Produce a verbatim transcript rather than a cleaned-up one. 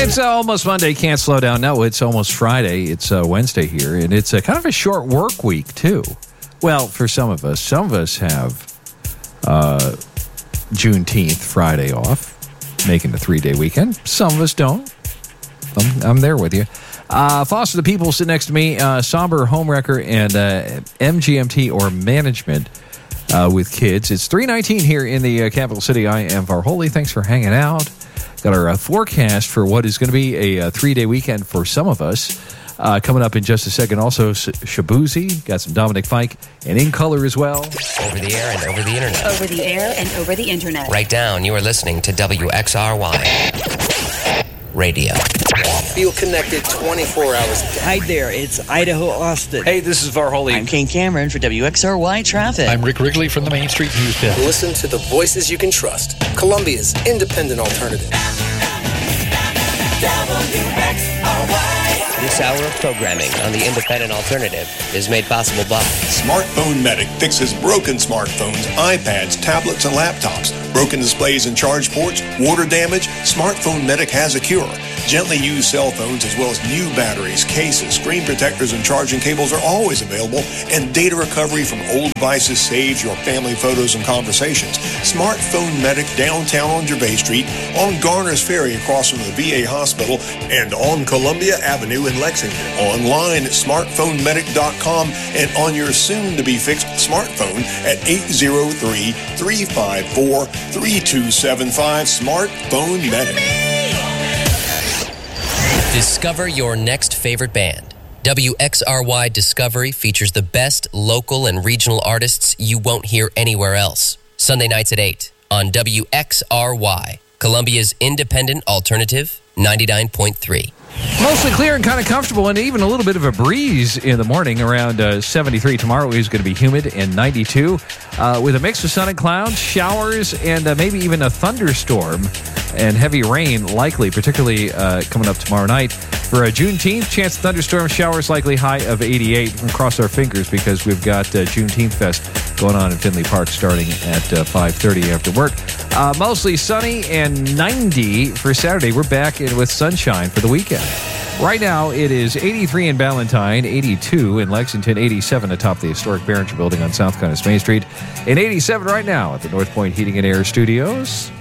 It's uh, almost Monday. Can't slow down. No, it's almost Friday. It's uh, Wednesday here, and it's uh, kind of a short work week, too. Well, for some of us. Some of us have uh, Juneteenth Friday off, making a three-day weekend. Some of us don't. I'm, I'm there with you. Uh, Foster the People sit next to me. Uh, Somber Homewrecker and uh, M G M T or Management uh, with Kids. It's three nineteen here in the uh, capital city. I am Varholi. Thanks for hanging out. Got our uh, forecast for what is going to be a, a three-day weekend for some of us. Uh, coming up in just a second. Also, Shabuzi. Got some Dominic Fike. And In Color as well. Over the air and over the internet. Over the air and over the internet. Right down. You are listening to W X R Y Radio. Feel connected twenty-four hours a day. Hi there, it's Idaho Austin. Hey, this is Varholi. I'm Kane Cameron for W X R Y Traffic. I'm Rick Wrigley from the Main Street News Desk. Listen to the voices you can trust. Columbia's independent alternative. W X R Y. This hour of programming on the Independent Alternative is made possible by Smartphone Medic fixes broken smartphones, iPads, tablets, and laptops. Broken displays and charge ports, water damage, Smartphone Medic has a cure. Gently used cell phones as well as new batteries, cases, screen protectors, and charging cables are always available, and data recovery from old devices saves your family photos and conversations. Smartphone Medic downtown on Gervais Street, on Garner's Ferry across from the V A hospital, and on Columbia Avenue in Lexington. Online at smartphone medic dot com and on your soon-to-be-fixed smartphone at eight zero three, three five four, three two seven five. Smartphone Medic. Discover your next favorite band. W X R Y Discovery features the best local and regional artists you won't hear anywhere else. Sunday nights at eight on W X R Y, Columbia's independent alternative, ninety-nine point three. Mostly clear and kind of comfortable, and even a little bit of a breeze in the morning. Around uh, seventy-three tomorrow is going to be humid, and ninety-two uh, with a mix of sun and clouds, showers, and uh, maybe even a thunderstorm and heavy rain likely, particularly uh, coming up tomorrow night. For uh, Juneteenth, chance of thunderstorms, showers likely, high of eighty-eight. And cross our fingers because we've got uh, Juneteenth Fest going on in Finley Park starting at uh, five thirty after work. Uh, mostly sunny and ninety for Saturday. We're back in with sunshine for the weekend. Right now, it is eighty-three in Ballantyne, eighty-two in Lexington, eighty-seven atop the historic Behringer Building on South Connors Main Street, and eighty-seven right now at the North Point Heating and Air Studios.